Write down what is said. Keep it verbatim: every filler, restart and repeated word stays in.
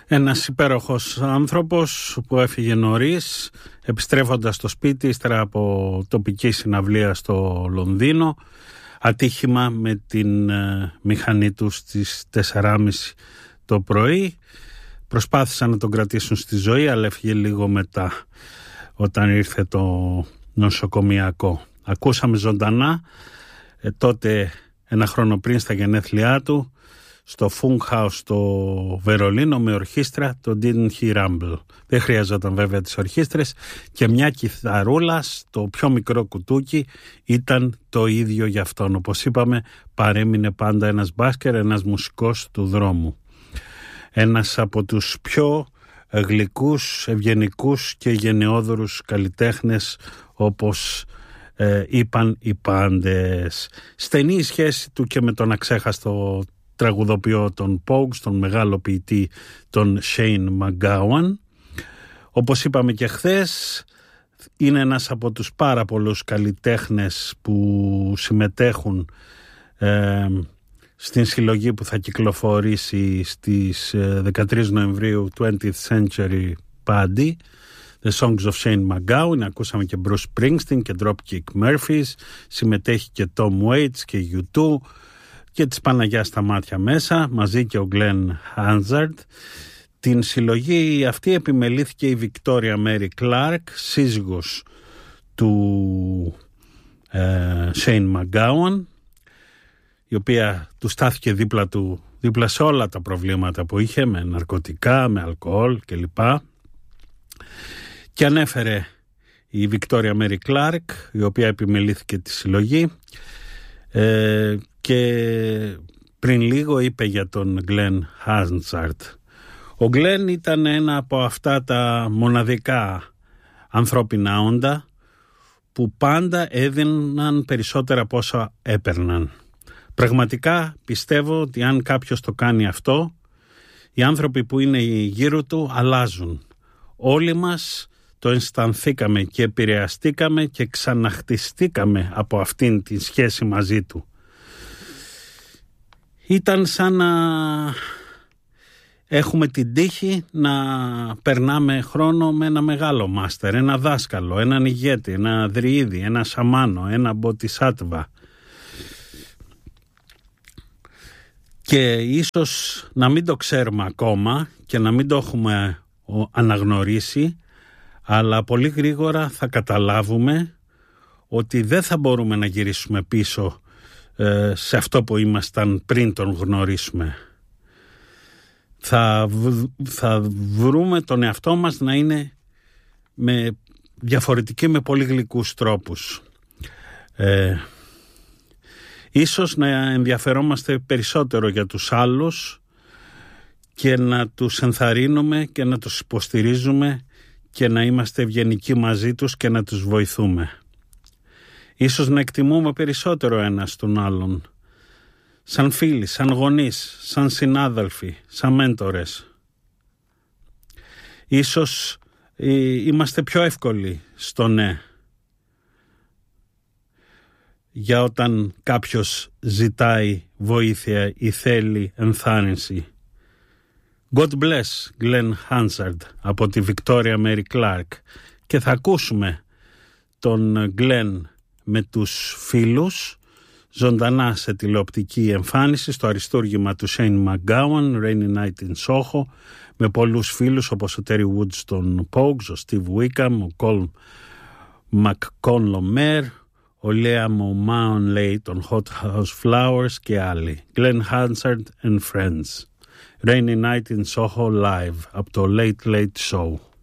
Ένας υπέροχος άνθρωπος που έφυγε νωρίς, επιστρέφοντας στο σπίτι ύστερα από τοπική συναυλία στο Λονδίνο. Ατύχημα με την ε, μηχανή του στις τέσσερα και μισή το πρωί. Προσπάθησαν να τον κρατήσουν στη ζωή, αλλά έφυγε λίγο μετά, όταν ήρθε το νοσοκομιακό. Ακούσαμε ζωντανά ε, τότε ένα χρόνο πριν στα γενέθλιά του στο Funkhaus στο Βερολίνο με ορχήστρα, το Didn't He Rumble. Δεν χρειαζόταν βέβαια τις ορχήστρες, και μια κιθαρούλα στο πιο μικρό κουτούκι ήταν το ίδιο για αυτόν. Όπως είπαμε, παρέμεινε πάντα ένας μπάσκερ, ένας μουσικός του δρόμου. Ένας από τους πιο γλυκούς, ευγενικούς και γενναιόδωρους καλλιτέχνες, όπως ε, είπαν οι πάντες. Στενή η σχέση του και με τον αξέχαστο τραγουδοποιό των Pogues, τον μεγάλο ποιητή τον Shane MacGowan. Όπως είπαμε και χθες, είναι ένας από τους πάρα πολλούς καλλιτέχνες που συμμετέχουν ε, στην συλλογή που θα κυκλοφορήσει στις δεκατρείς Νοεμβρίου, twentieth Century Paddy, The Songs of Shane MacGowan. Ακούσαμε και Bruce Springsteen και Dropkick Murphys, συμμετέχει και Tom Waits και γιου τού και της Παναγιάς στα μάτια μέσα, μαζί και ο Glenn Hansard. Την συλλογή αυτή επιμελήθηκε η Victoria Mary Clark, σύζυγος του ε, Shane MacGowan, η οποία του στάθηκε δίπλα του, δίπλα σε όλα τα προβλήματα που είχε, με ναρκωτικά, με αλκοόλ κλπ. Και ανέφερε η Victoria Mary Clark, η οποία επιμελήθηκε τη συλλογή, ε, και πριν λίγο είπε για τον Glenn Hansard. Ο Glenn ήταν ένα από αυτά τα μοναδικά ανθρώπινα όντα που πάντα έδιναν περισσότερα από όσα έπαιρναν. Πραγματικά πιστεύω ότι αν κάποιος το κάνει αυτό, οι άνθρωποι που είναι γύρω του αλλάζουν. Όλοι μας το αισθανθήκαμε και επηρεαστήκαμε και ξαναχτιστήκαμε από αυτήν τη σχέση μαζί του. Ήταν σαν να έχουμε την τύχη να περνάμε χρόνο με ένα μεγάλο μάστερ, ένα δάσκαλο, έναν ηγέτη, ένα δριίδι, ένα σαμάνο, ένα μποτισάτβα. Και ίσως να μην το ξέρουμε ακόμα και να μην το έχουμε αναγνωρίσει, αλλά πολύ γρήγορα θα καταλάβουμε ότι δεν θα μπορούμε να γυρίσουμε πίσω ε, σε αυτό που ήμασταν πριν τον γνωρίσουμε. Θα, θα βρούμε τον εαυτό μας να είναι με διαφορετική, με πολύ γλυκούς τρόπους. Ε, ίσως να ενδιαφερόμαστε περισσότερο για τους άλλους και να τους ενθαρρύνουμε και να τους υποστηρίζουμε και να είμαστε ευγενικοί μαζί τους και να τους βοηθούμε. Ίσως να εκτιμούμε περισσότερο ένας τον άλλον, σαν φίλοι, σαν γονείς, σαν συνάδελφοι, σαν μέντορες. Ίσως ε, είμαστε πιο εύκολοι στο ναι, για όταν κάποιος ζητάει βοήθεια ή θέλει ενθάρρυνση. God bless Glenn Hansard από τη Victoria Mary Clark. Και θα ακούσουμε τον Glenn με τους φίλους ζωντανά σε τηλεοπτική εμφάνιση στο αριστούργημα του Shane MacGowan, Rainy Night in Soho, με πολλούς φίλους όπως ο Terry Woods των Pogues, ο Steve Wickham, ο Colm McConlomer, ο Liam O'Mahony των Hot House Flowers και άλλοι. Glenn Hansard and Friends. Rainy Night in Soho live από το Late Late Show.